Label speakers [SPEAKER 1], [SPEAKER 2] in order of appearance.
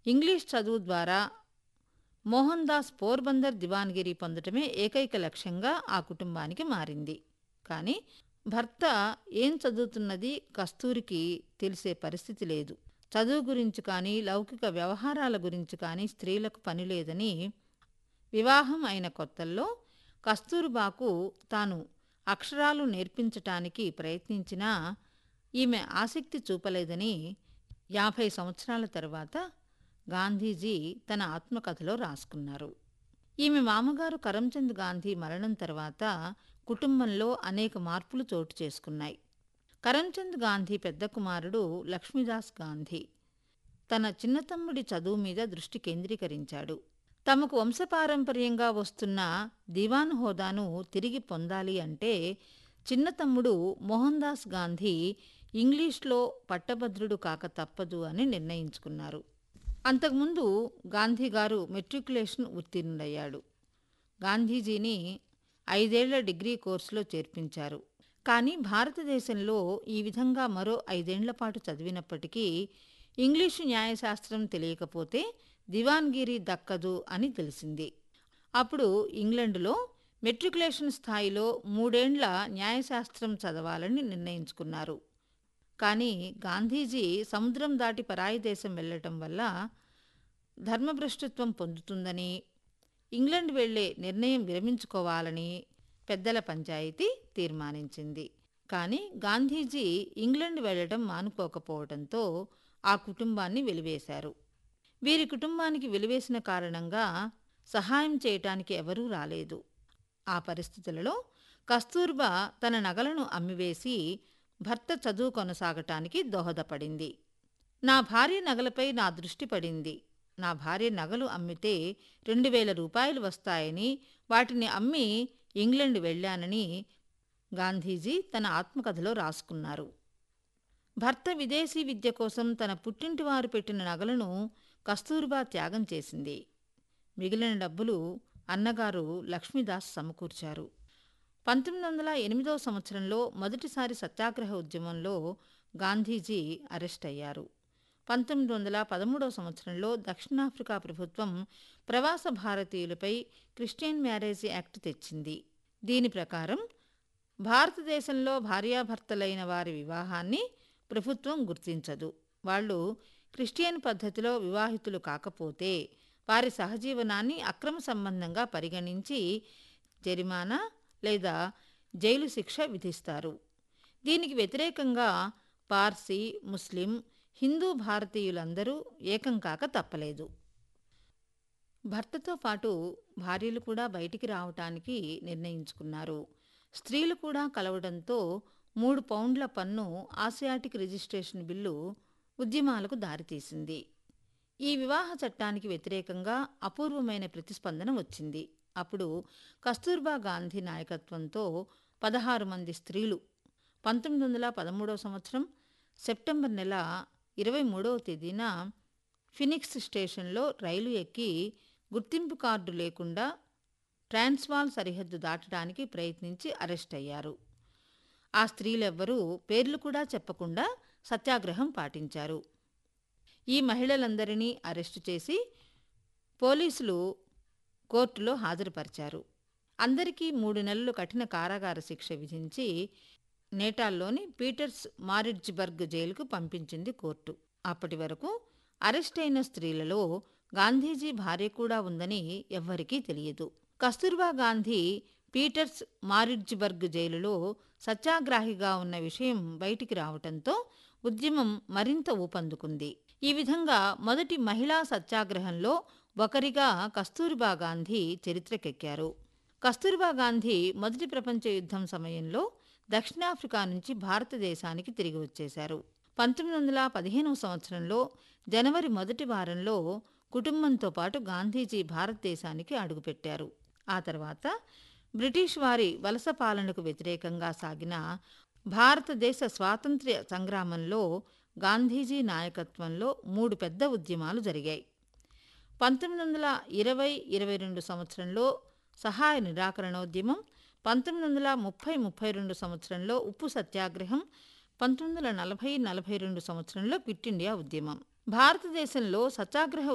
[SPEAKER 1] English చదువు ద్వారా మోహన్ దాస్ పోర్బందర్ దివాన్గిరి పొందటమే ఏకైక లక్ష్యంగా ఆ కుటుంబానికి మారింది. కాని భర్త ఏం చదువుతున్నది కస్తూరికి తెలిసే పరిస్థితి లేదు. చదువు గురించి కానీ, లౌకిక వ్యవహారాల గురించి కానీ స్త్రీలకు పనిలేదని వివాహం అయిన కొత్తల్లో కస్తూరిబాకు తాను అక్షరాలు నేర్పించటానికి ప్రయత్నించినా ఈమె ఆసక్తి చూపలేదని 50 సంవత్సరాల తరువాత గాంధీజీ తన ఆత్మకథలో రాసుకున్నారు. ఈమె మామగారు కరంచంద్ గాంధీ మరణం తర్వాత కుటుంబంలో అనేక మార్పులు చోటు చేసుకున్నాయి. కరంచంద్ గాంధీ పెద్ద కుమారుడు లక్ష్మీదాస్ గాంధీ తన చిన్న తమ్ముడి చదువు మీద దృష్టి కేంద్రీకరించాడు. తమకు వంశపారంపర్యంగా వస్తున్న దివాన్ హోదాను తిరిగి పొందాలి అంటే చిన్న తమ్ముడు మోహన్ దాస్ గాంధీ ఇంగ్లీష్లో పట్టభద్రుడు కాక తప్పదు అని నిర్ణయించుకున్నారు. అంతకుముందు గాంధీగారు మెట్రికులేషన్ ఉత్తీర్ణుడయ్యాడు. గాంధీజీని 5 ఏళ్ల డిగ్రీ కోర్సులో చేర్పించారు. కానీ భారతదేశంలో ఈ విధంగా మరో 5 ఏళ్ల పాటు చదివినప్పటికీ ఇంగ్లీషు న్యాయశాస్త్రం తెలియకపోతే దివాన్గిరి దక్కదు అని తెలిసింది. అప్పుడు ఇంగ్లండులో మెట్రికులేషన్ స్థాయిలో 3 ఏండ్ల న్యాయశాస్త్రం చదవాలని నిర్ణయించుకున్నారు. కానీ గాంధీజీ సముద్రం దాటి పరాయి దేశం వెళ్లటం వల్ల ధర్మభ్రష్టత్వం పొందుతుందని, ఇంగ్లండ్ వెళ్లే నిర్ణయం విరమించుకోవాలని పెద్దల పంచాయతీ తీర్మానించింది. కానీ గాంధీజీ ఇంగ్లండ్ వెళ్లటం మానుకోకపోవడంతో ఆ కుటుంబాన్ని వెలివేశారు. వీరి కుటుంబానికి వెలివేసిన కారణంగా సహాయం చేయటానికి ఎవరూ రాలేదు. ఆ పరిస్థితులలో కస్తూర్బా తన నగలను అమ్మివేసి భర్త చదువు కొనసాగటానికి దోహదపడింది. నా భార్య నగలపై నా దృష్టి పడింది. నా భార్య నగలు అమ్మితే 2000 రూపాయలు వస్తాయని వాటిని అమ్మి ఇంగ్లండ్ వెళ్లానని గాంధీజీ తన ఆత్మకథలో రాసుకున్నారు. భర్త విదేశీ విద్య కోసం తన పుట్టింటివారు పెట్టిన నగలను కస్తూర్బా త్యాగం చేసింది. మిగిలిన డబ్బులు అన్నగారు లక్ష్మీదాస్ సమకూర్చారు. 1908 సంవత్సరంలో మొదటిసారి సత్యాగ్రహ ఉద్యమంలో గాంధీజీ అరెస్ట్ అయ్యారు. 1913 సంవత్సరంలో దక్షిణాఫ్రికా ప్రభుత్వం ప్రవాస భారతీయులపై క్రిస్టియన్ మ్యారేజ్ యాక్ట్ తెచ్చింది. దీని ప్రకారం భారతదేశంలో భార్యాభర్తలైన వారి వివాహాన్ని ప్రభుత్వం గుర్తించదు. వాళ్ళు క్రిస్టియన్ పద్ధతిలో వివాహితులు కాకపోతే వారి సహజీవనాన్ని అక్రమ సంబంధంగా పరిగణించి జరిమానా లేదా జైలు శిక్ష విధిస్తారు. దీనికి వ్యతిరేకంగా పార్సీ, ముస్లిం, హిందూ భారతీయులందరూ ఏకం కాక తప్పలేదు. భర్తతో పాటు భార్యలు కూడా బయటికి రావటానికి నిర్ణయించుకున్నారు. స్త్రీలు కూడా కలవడంతో 3 పౌండ్ల పన్ను ఆసియాటిక్ రిజిస్ట్రేషన్ బిల్లు ఉద్యమాలకు దారితీసింది. ఈ వివాహ చట్టానికి వ్యతిరేకంగా అపూర్వమైన ప్రతిస్పందన వచ్చింది. అప్పుడు కస్తూర్బా గాంధీ నాయకత్వంతో 16 మంది స్త్రీలు 1913 సంవత్సరం సెప్టెంబర్ నెల 23వ తేదీన ఫినిక్స్ స్టేషన్లో రైలు ఎక్కి గుర్తింపు కార్డు లేకుండా ట్రాన్స్వాల్ సరిహద్దు దాటడానికి ప్రయత్నించి అరెస్ట్ అయ్యారు. ఆ స్త్రీలెవ్వరూ పేర్లు కూడా చెప్పకుండా సత్యాగ్రహం పాటించారు. ఈ మహిళలందరినీ అరెస్టు చేసి పోలీసులు కోర్టులో హాజరుపరిచారు. అందరికీ 3 నెలలు కఠిన కారాగార శిక్ష విధించి నేటాల్లోని పీటర్స్ మారిడ్జ్బర్గ్ జైలుకు పంపించింది కోర్టు. అప్పటి వరకు అరెస్టైన స్త్రీలలో గాంధీజీ భార్య కూడా ఉందని ఎవ్వరికీ తెలియదు. కస్తూర్బా గాంధీ పీటర్స్ మారిడ్జ్బర్గ్ జైలులో సత్యాగ్రాహిగా ఉన్న విషయం బయటికి రావటంతో ఉద్యమం మరింత ఊపందుకుంది. ఈ విధంగా మొదటి మహిళా సత్యాగ్రహంలో ఒకరిగా కస్తూర్బా గాంధీ చరిత్రకెక్కారు. కస్తూర్బా గాంధీ మొదటి ప్రపంచ యుద్ధం సమయంలో దక్షిణాఫ్రికా నుంచి భారతదేశానికి తిరిగి వచ్చేశారు. 1915 సంవత్సరంలో జనవరి మొదటి వారంలో కుటుంబంతో పాటు గాంధీజీ భారతదేశానికి అడుగుపెట్టారు. ఆ తర్వాత బ్రిటిష్ వారి వలస పాలనకు వ్యతిరేకంగా సాగిన భారతదేశ స్వాతంత్ర్య సంగ్రామంలో గాంధీజీ నాయకత్వంలో 3 పెద్ద ఉద్యమాలు జరిగాయి. 1920-22 సంవత్సరంలో సహాయ నిరాకరణోద్యమం, 1930-32 సంవత్సరంలో ఉప్పు సత్యాగ్రహం, 1940-42 సంవత్సరంలో క్విట్ ఇండియా ఉద్యమం. భారతదేశంలో సత్యాగ్రహ